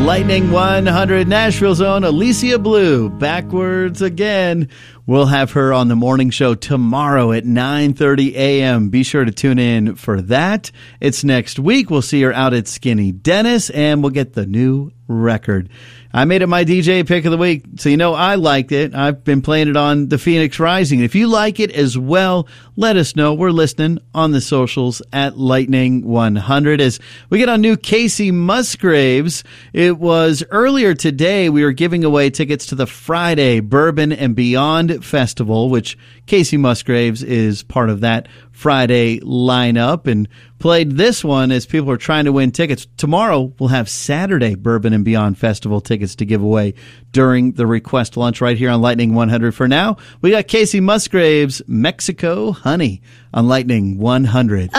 Lightning 100 Nashville's own Alicia Blue, backwards again. We'll have her on the morning show tomorrow at 9:30 a.m. Be sure to tune in for that. It's next week. We'll see her out at Skinny Dennis, and we'll get the new record. I made it my DJ pick of the week, so you know I liked it. I've been playing it on the Phoenix Rising. If you like it as well, let us know. We're listening on the socials at Lightning 100. As we get on new Casey Musgraves, it was earlier today we were giving away tickets to the Friday Bourbon and Beyond Festival, which Casey Musgraves is part of that Friday lineup, and played this one as people are trying to win tickets. Tomorrow we'll have Saturday Bourbon and Beyond Festival tickets to give away during the request lunch right here on Lightning 100. For now, we got Casey Musgraves, Mexico Honey on Lightning 100.